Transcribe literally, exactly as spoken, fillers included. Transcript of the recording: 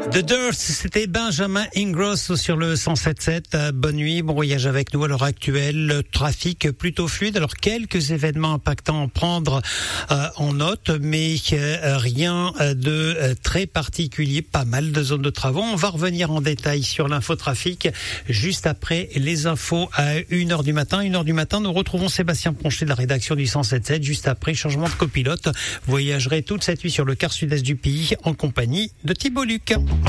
The Dirt, c'était Benjamin Ingrosso sur le cent sept sept. Bonne nuit, bon voyage avec nous à l'heure actuelle. Le trafic plutôt fluide. Alors quelques événements impactants à prendre euh, en note, mais euh, rien de euh, très particulier. Pas mal de zones de travaux. On va revenir en détail sur l'infotrafic juste après les infos à une heure du matin. une heure du matin, nous retrouvons Sébastien Poncher de la rédaction du cent sept sept. Juste après, changement de copilote. Voyagerez toute cette nuit sur le quart sud-est du pays en compagnie de Thibault Luc.